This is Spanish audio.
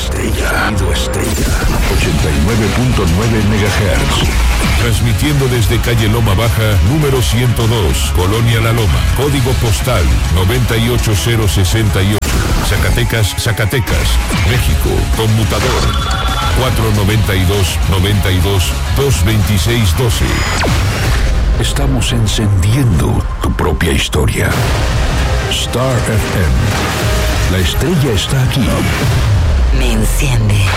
estrella. 89.9 MHz. Transmitiendo desde calle Loma Baja, número 102, Colonia La Loma. Código postal 98068. Zacatecas, México. Conmutador 492-92-226-12. Estamos encendiendo tu propia historia. Star FM. La estrella está aquí. Me enciende.